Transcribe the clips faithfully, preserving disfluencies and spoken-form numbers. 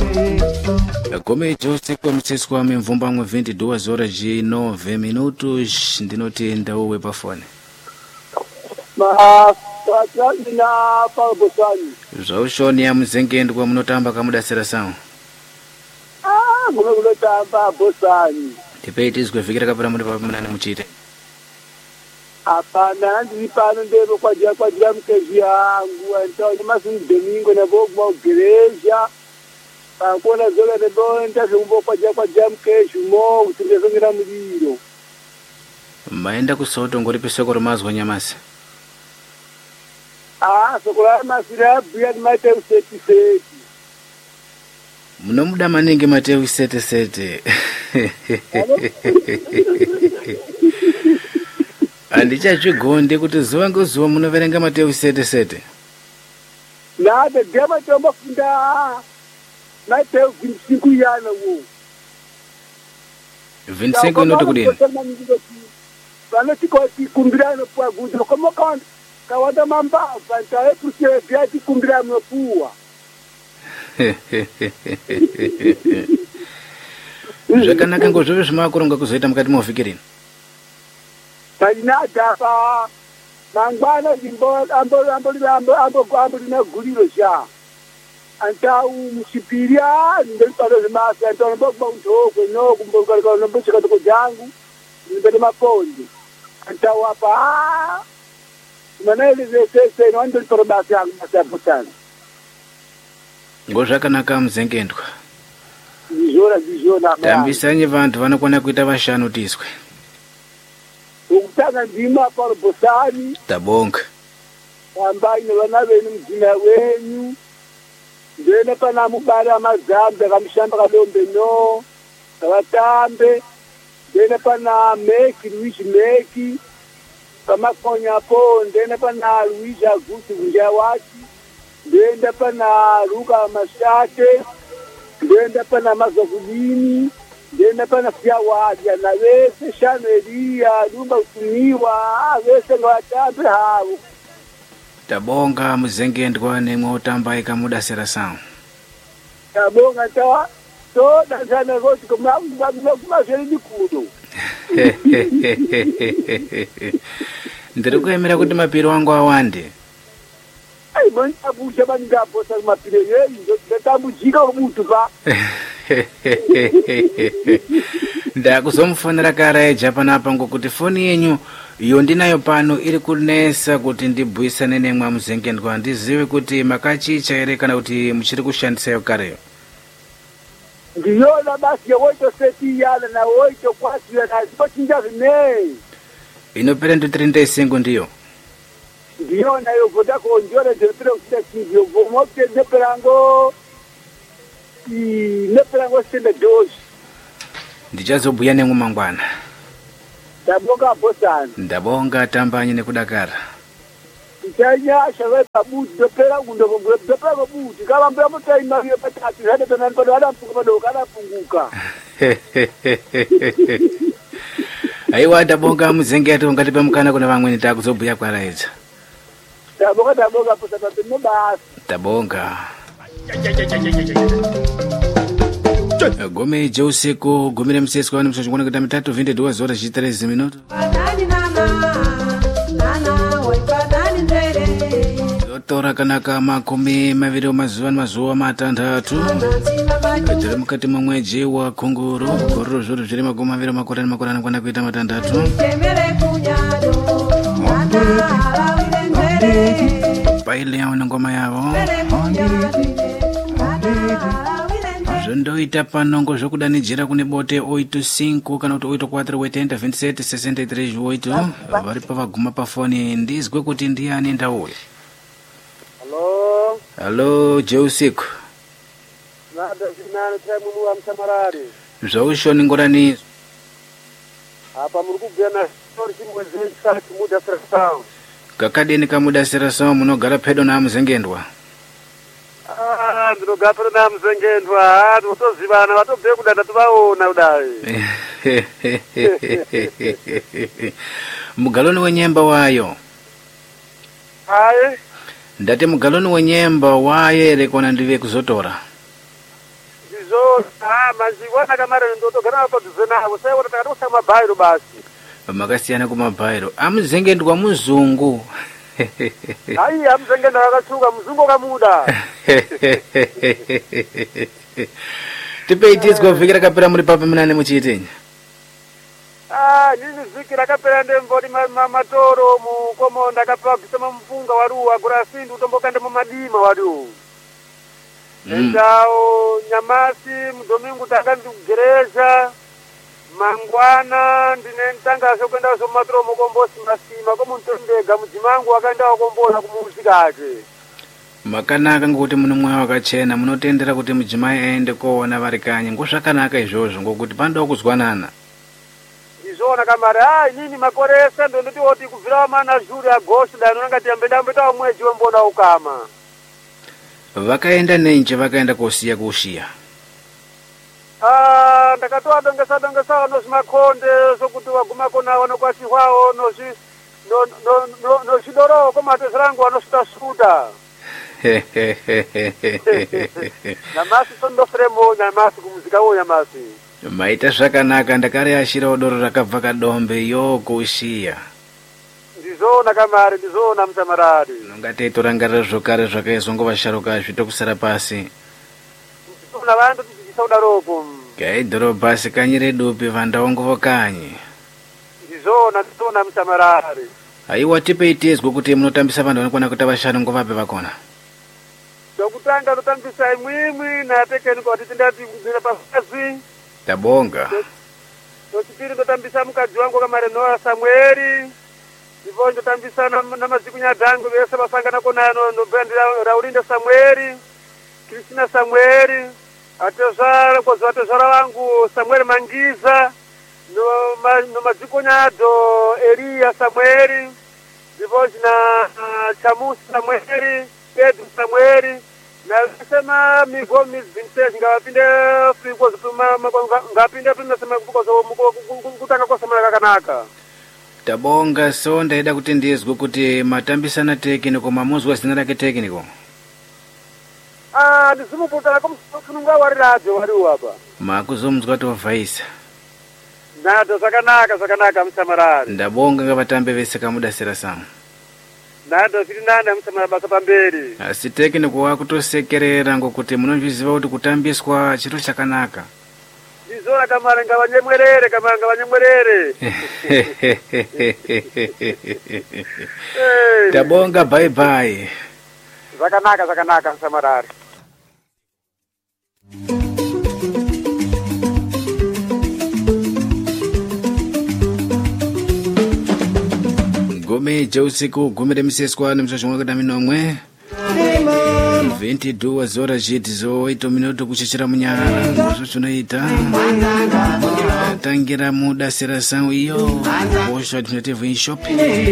Gome Jose kwa msesku wa mvumba mwe vinte e duas horas e nove minutos ndinoti ndauwe pa fone. Ma patrani na pa bosani. Zaushoni ya mzengendo kwa mnotamba kamudasira sawa. Ah, muno munotamba bosani. Tipeti zikufikira kapira muri pa mnane muchite. Hapana, ndiri pano ndero kwa jia kwa jia mkezi yangu antao masu domingo na bogo wa gereja. Pankona zola nebo ntaje umbo kwa jia kwa jia mkezi mo utindezongira muliro. Maenda kusoto ngori pesoko romazwa nyamasi. Ah, sokola masira bia mate useti seti. Muno muda maningi mate useti seti. Andicha chigonde kuti zuwa ngozuwa munoverenga mate useti seti. Nada gema tomba funda. Mate vinte e cinco yana wo. vinte e cinco inoto kudini. Vano tiko tikumbirano kwa gudu como kan kawada mamba vantae porque bia tikumbirano puwa. Zvakanaka ngozvove zvimakuronga kuzoita mukati mofikirini. Tainada pa mangwana zimbo ambo ambo ambo ambo ambo na guliro sha. Antau musipiria ndel paro zimasa antau mbogba untoko no kumbonga kwa no buchika to jangu ndele mapondi. Antau apa manele zese no ndel paro basi yangu masaputana. Ngozvakanaka mzengendwa. Zizora zizora. Tambisanye vantu vanokona kuita vashanu tiswe. Ukutanga ndima paro bosani. Tabonga. Ambai ne vana venu mdzina wenyu. Ndene pana mubara mazambe kamshamba kalombe no. Kawatambe. Ndene pana meki Luigi meki. Kamakonya po ndene pana Luigi Agusti Njawati. Ndende pana Luka Mashate. Ndende pana Mazovulini. Ndende pana Fiawadia na wese shaneria lumba utumiwa wese ngawatambe hawo. Tabonga mzengendwa nemwe utamba ikamudasira sawa. Tabonga tawa to dasana goti kuma kuma kuma sheri kudo. Ndiri kuemera kuti mapiro wangu awande. Ai mani abuja bani ngaposa mapiro yeyi ndotambujika umuntu pa. Ndakuzomufonera karaeja panapa ngokuti foni yenyu iyo ndinayo pano iri kunesa kuti ndibhuisane nemwe mzengendwa ndizive kuti makachicha ere kana kuti muchiri kushandisa yo kareyo. Ndiyona basi woito seti yana na woito kwasi na zipochinja vine. Inopera ndo trinta e cinco ndiyo. Ndiyona yo voda ko njora ndipera kuta kivyo vomote neperango i neperango senda dozi. Ndichazobhuya nemwe mangwana. Ndabonga bosana. Ndabonga tambanye nekudakara. Ndanya shawe babuti dopera gundo dopera babuti kama mbona mtai mari patatu hada tana mpado hada mpunguka ndo kana punguka. Aiwa ndabonga mzengeto ngatipe mukana kuna vamweni takuzobhuya kwaraedza. Ndabonga ndabonga posata tino basi. Ndabonga. Gome Joseko gomire msesiko wani msosho kuna kata mitatu vinte duas horas e treze minutos. Tora kanaka makumi maviri mazuva mazuva matandatu. Tiri mukati mwemwedzi wa Kunguru gororo zvoro zviri makumi maviri makorani makorani kwana kuita matandatu. Paile yao na ngoma yavo. Zvendoita panongo zvokudanidzira kune bote oito cinco kana kuti oito quatro oitenta vinte e sete sessenta e três oito vari pavaguma pafoni ndizwe kuti ndiani ndauya. Hello. Hello Joseko. Nada zinani temu wa msamarari. Zvaushoni ngorani. Hapa muri kugena story chimwezi chitatu muda sirasao. Kakadini kamuda sirasao munogara pedo na mzengendwa. Ah, ndinogara pedo na mzengendwa. Totozivana vatobve kudada tuvaona kudai. Mugaloni wenyemba wayo. Aye. Ndati mugaloni wenyemba waye rekona ndive kuzotora. ndizo ah maziwana kamara ndotogana padhuze nawo sai kuti takatosa mabhairo basi makasiyana kumabhairo amuzengendwa muzungu hayi amuzengenda akatsuka muzungu kamuda tipeitizwa vhiki rakapera muri papa munane muchiitenya ah nini vhiki rakapera ndemboti matoro mukomonda akapabvisema mupunga waruwa kurasindu utombokande mumadima waruwa Endao nyamasi mdomingu tanga ndikugereza mangwana ndine ntangazo kwenda so matro mukombosi masima ko muntondega mudzimangu akaenda kukombola kumuzika ake makanaka ngokuti muno mwayo wakachena munotendera kuti mudzimai aende koona vari kanye ngozvakanaka izvozvo ngokuti panoda kuzwanana ndizona kamari ah nini makoresa ndondoti oti kubvira mana juri agosto dano ngati ambe dambe tawo mwezi wembona ukama vakaenda nenje vakaenda kosiya kushiya ah ndakatoa dongesa dongesa nozi makonde sokuti waguma kona wanokwasihwawo nozi no no no no chidoro komatezrangu wanositasuda namasi sondofremo namasi kumuzika wo namasi maita zvakanaka ndakareashira doro rakabva kadombe yo kushiya ndizona kamari ndizona mutamarari nongateitorangara zvokare zvakaizongo vasharuka zvitokusara pasi ndizona vantu tichisaudaro gai dhorobhasi kanyi redupi vandaongovo kanyi ndizona ndizona mutamarari haiwa tipeitezwa kuti munotambisa vanhu vanokwana kuti vashanu ngovape vakona dokutanga totambisa imwimwi natekeni kwati tindati kudira pafazi tabonga tochipiri totambisa mukadzi wangu kamari Noah Samueli ndipo ndotambisa na maziku nyadangu vese vasangana konano no band Raulinde Samueli Kristina Samueli atezara kwa atezara wangu Samuel Mangiza no ma, no maziku nyado Elia Samueli ndipo na uh, Chamusi Samueli Pedro Samueli na sema migo Miss Vincent ngapinde friko zituma ngapinde pina sema kuko kutanga kwa sema kakanaka tabonga so ndaida kuti ndizwe kuti matambisana tekiniko mamuzwa zina rake tekiniko ah ndizimuputana kumfununga wari radio wari wapa makuzomuzwa tovhaisa nado zakanaka zakanaka msamarari ndabonga ngavatambe vese kamudasira samu nado zviri nani amusamara basa pamberi asi tekiniko wakutosekerera ngokuti munozviziva kuti kutambiswa chiro chakanaka ndizona kamari ngavanyemwerere kamari ngavanyemwerere tabonga bye bye zakanaka zakanaka msamarari gome jausiku gome remiseswa nemshashomwe kada minomwe vinte e duas horas de dezoito minutos kuchichira munyara ngozvo zvinoita tangira mudasirasamu iyo osha alternative shop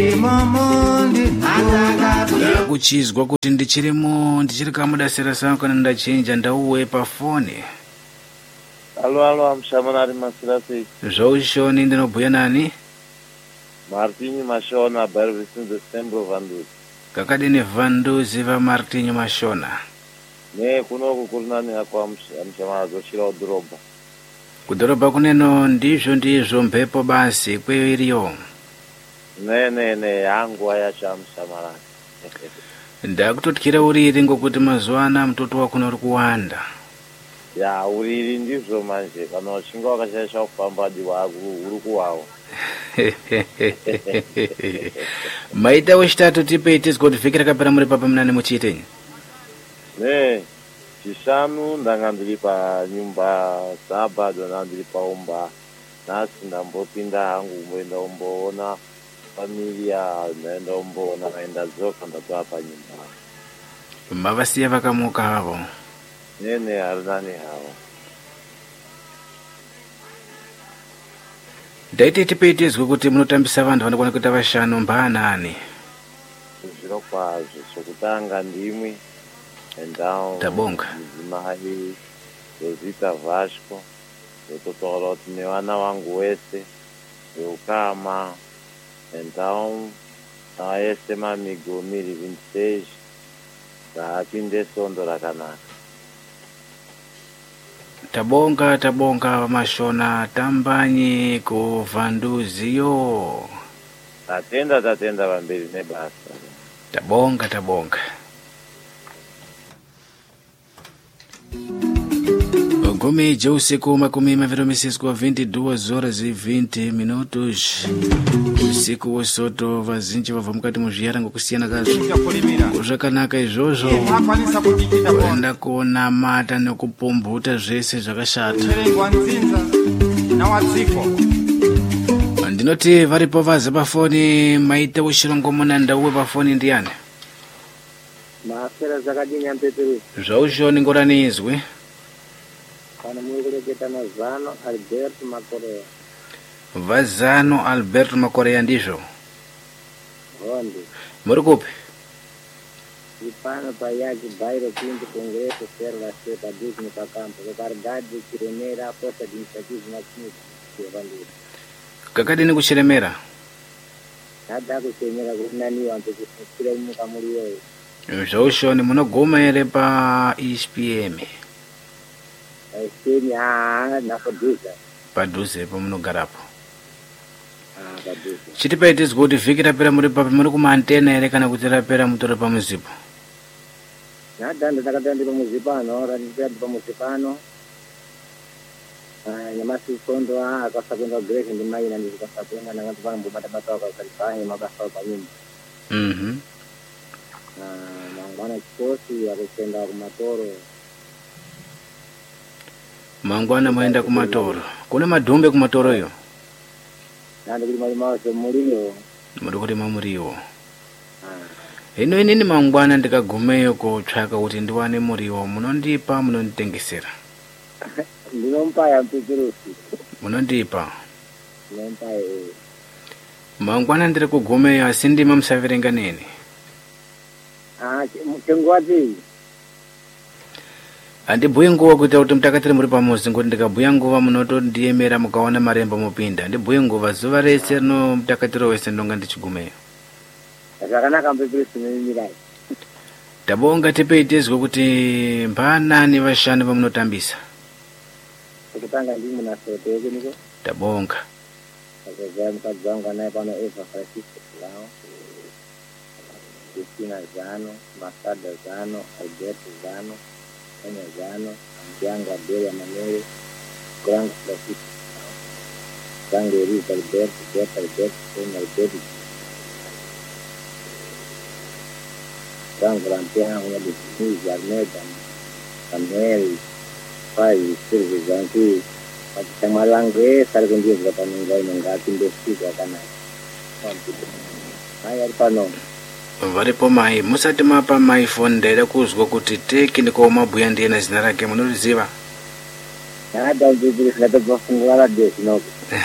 kuchizwa kuti ndichirimo ndichiri kamudasirasamu kana ndachinja ndauwe pafoni alo alo amshamanari masirasi zvaushoni ndinobhuya nani Martinho Mashona Barvisin Decembro Vandus kakadini Vanduzi va Martinho Mashona ne kunoku kurinani akwa amshamana zoshira udhorobha kudhorobha kuneno ndizvo ndizvo mhepo basi kweyo iriyo ne ne ne yangu ayacha amshamana ndakutotyira uriri ngokuti mazuva ana mutoto wakuno uri kuwanda ya uriri ndizvo manje kana uchinga wakashayisha kufamba diwa uri kuwawa maita wechitatu tipeitizwa kuti vhiki rakapera muri papa munane muchiitenyi ne chishanu ndanga ndiri panyumba sabado ndanga ndiri paumba nhasi ndambopinda hangu kumboenda kumboona familia ndaenda kumboona vaenda dzoka ndatoa panyumba mavasiya vakamuka havo nene harinani havo ndaiti tipeitizwe kuti munotambisa vanhu vanokwana kuita vashanu mbaanani zviro kwazvo zvokutanga ndimwi endao tabonga mudzimai Rosita Vasco zototaura kuti nevana vangu wese veukama endao aese mamigo miri vintage ngaapinde sondo rakanaka tabonga tabonga mashona tambanyi kuvanduziyo. Tatenda tatenda vambiri nebasa. Tabonga tabonga. Gome de usiku makumi maviri misisi kwa vinte e duas horas e vinte minutos. Usiku wosoto vazinji vava mukati muzviyara ngokusiyana kazvo. Zvakanaka izvozvo. Kuenda kunamata nekupumbuta zvese zvakashata. Ndinoti varipo vaze pafoni maite ushilongo munandauwe pafoni ndiani? Maafera zakadinya mpepere. Zvaushoni ngorani izwe. Kana mukureketa nazano Alberto Makorea. Vazano Alberto Makorea ndizvo. Honde. Muri kupi? Ipano payaki bairo pinto congresso serva seta disni pa campo de Cardade Chiremera posta de iniciativa nacional de Vandira. Kakadini kuchiremera? Nada kuchiremera kunani wantu kusikira muka muri wewe. Zvaushoni munogoma ere pa E S P M? Sini ah napoduza. Padhuze po munogarapo. Ah padhuze. Chitipa it is good vhiki rapera muri papi muri kuma antena ere kana kuti rapera mutori pa muzipo? Nada ndakatandira muzipano randira pa muzipano. Ah nyamasi kondo ah akasakwenda grace ndi mai na ndikasakwenda na ngati pambo bata bata wakalipahi mabasa pa nyumba. Mhm. Ah mangwana kikosi ya kwenda ku matoro. Mangwana mwenda kumatoro. Kune madhumbe kumatoro yo? Nandi kuli mali mawa muriyo. Muri kuti mamuriwo. Hino inini mangwana ndikagumeyo kotsvaka kuti ndiwane muriwo munondipa munonditengesera. Ndinompa ya mpikirusi. Munondipa. Ndinompa eh. Mangwana ndiri kugumeyo asi ndima musaverenga nini? Ah chengwati. Andibhuye nguva kuita kuti mutakatiri muri pamuzi ngoti ndikabhuya nguva munotondiemera mukaona marembo mupinda. Ndibhuye nguva zuva rese rino mutakatiro wese ndonga ndichigumeyo. Zvakanaka mpepirisi nemirai. Tabonga tipeitezwe kuti mbanani vashanu vamunotambisa. Kutanga ndi munasote yake niko. Tabonga. Akazaya mukadzi wangu anaye pano Eva Francisco Lao. Christina Zano, Masada Zano, Alberto Zano. Kanya Zano, Ambianga Abelia Manere, Grand Francisco, Grand Eric Alberto, Jeff Alberto, Ken Alberto, Grand Valentina, una di Tunisia, Armeda, Samuel, Pai, Silvio Zanti, ma siamo all'angre, sarà con Dio che non vai non gatti in vestito a canale. Mai al pano. Varipo mai musati mapa mai fondera kuzwa kuti teki ndiko mabhuya ndiye na zina rake munoriziva? Nada ndiri ngata kufungura desi noko.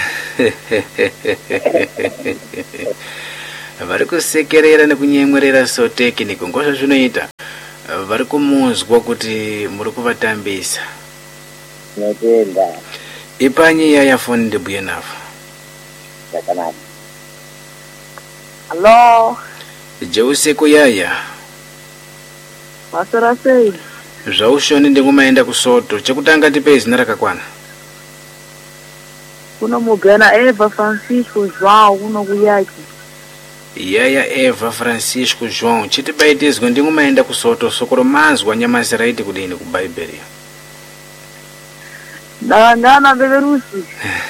Vari kusekerera nekunyemwerera so tekiniko ngosva zvinoita. Vari kumuzwa kuti muri kuvatambisa. Notenda. Ipanyi yaya foni ndibhuye navo. Yakanaka. Hello. Jeusiku yaya. Masara sei. Zvaushoni ndingumaenda kusoto. Chekutanga tipe zina rakakwana. Kuno mugana Eva Francisco João kuno kuyaki. Yaya Eva Francisco João. Chitipaitizwe ndingumaenda kusoto sokoro mazwa nyamasi raiti kudini ku Bible. Ndangana beberusi.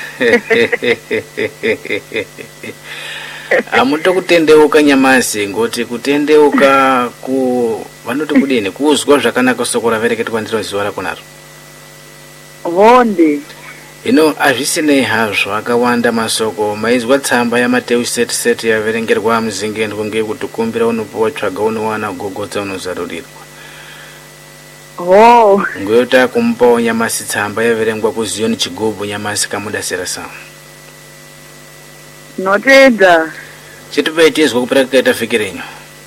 Amuto kutendeuka nyamasi ngoti kutendeuka ku vanoti kudini kuzwa zvakanaka sokora vereketwa ndiro zuva rakonaro. Honde. Ino azvisinei hazvo akawanda masoko maizwa tsamba yaMateu seti seti yaverengerwa muzingendwa ngekuti kumbira unopuwa tsvaga unowana gogodza unozarurirwa. Oh. Ngoyota kumupawo nyamasi tsamba yaverengwa kuZioni Chigubhu nyamasi kamudasira sa. Notenda. Chitipaitizwa kupera kaita fikirenyo.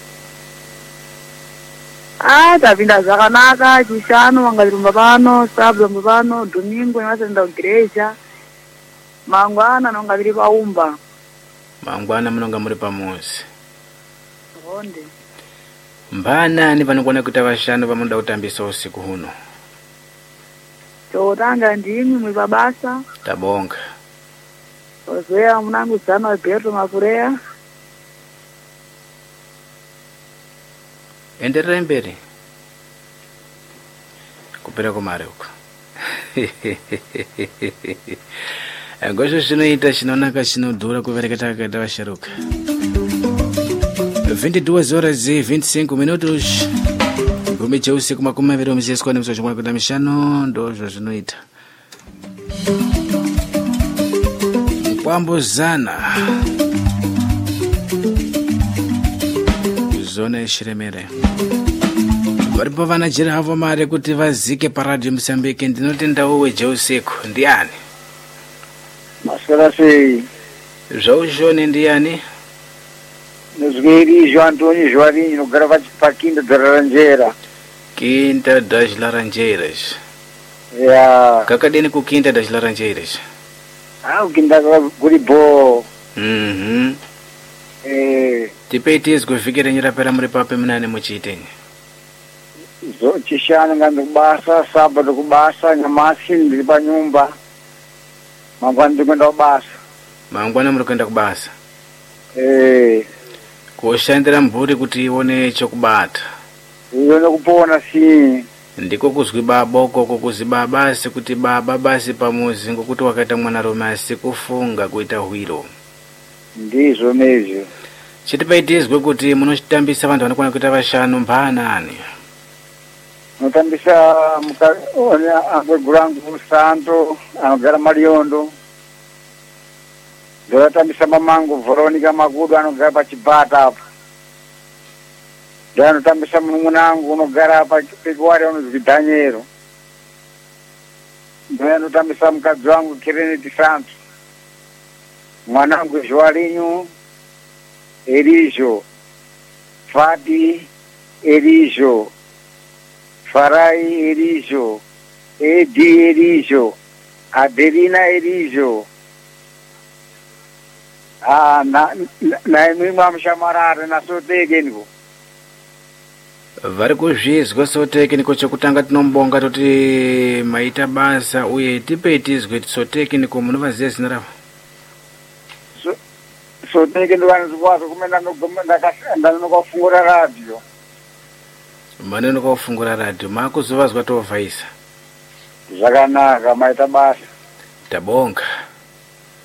Ah, tapinda zvakanaka chishanu wangatirumba pano, sábado pano, domingo inasenda igreja. Mangwana nonga tiri paumba. Mangwana munonga muri pamuzi. Honde. Mbana ni vanokona kuita vashanu vamunoda kutambisa usiku huno. Totanga ndimi mwibabasa. Tabonga. Ozoea mnangu sana Alberto Makurea. Endelea mbele. Kupera kumare huko. Ngosho zvinoita chinoonaka chinodhura kuvereketa kakaita vasharuka. vinte e duas horas e vinte e cinco minutos. Gumi cheusiku makumi maviri omuzeswa nemusi chomwe kuita mishano ndozvo zvinoita. Kwambozana. Zona yeshiremere. Varipo vanajira havo mari kuti vazike paradhi Mozambique. Ndinotenda uwe cheusiku ndiani? Maswera sei. Zvauzvone ndiani? Nozwiri João Antônio Joarinho nogara pakinda dararanjera. Quinta das Laranjeiras. Ya. Kakadeni ku Quinta das Laranjeiras? Ah, ukinda kuri bo. Mhm. Eh, Tipeitis kufikira nyira pera muri pape mnane muchitenye. zo chishana ngando kubasa, sábado kubasa, nyamasi ndiri pa nyumba. Mangwana ndikwenda kubasa. Mangwana muri kwenda kubasa. Eh, Kushandira mburi kuti ione chokubata. ione kupona si. Ndiko kuzwi baboko kukuzi babasi kuti baba basi pamuzi ngokuti wakaita mwana rume asikufunga kuita hwiro. Ndizvo nezvo. Chitipaitizwe kuti munochitambisa vantu vanokwana kuita vashanu mbanani. Notambisa mukaona ambegurangu Santo anogara Mariondo. Ndoratambisa mamangu Veronica Makudu anogara pachibata apo. Ndoanotambisa munun'unangu unogara pachipekwari unozwi Daniel. Ndoanotambisa mukadzi wangu Kireneti Santo. Mwanangu Joalinho Elijo. Fati Elijo. Farai Elijo. Edi Elijo. Adelina Elijo. Ah, na na imwe amshamarare na soteke niko. Vari kuzvizwa soteke niko chokutanga tinombonga toti maita basa uye tipeitizwe soteke niko munovaziya zina ravo. So soteke ndovanozikwazo kumenda ndakashanda nokufungura radio. Mane nokufungura radio makuzovazwa tovhaisa. Zvakanaka maita basa. Tabonga.